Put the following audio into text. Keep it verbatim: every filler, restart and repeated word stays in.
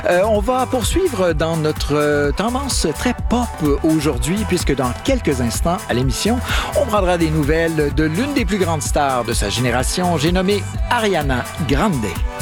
Euh, on va poursuivre dans notre euh, tendance très pop aujourd'hui, puisque dans quelques instants à l'émission, on prendra des nouvelles de l'une des plus grandes stars de sa génération. J'ai nommé Ariana Grande.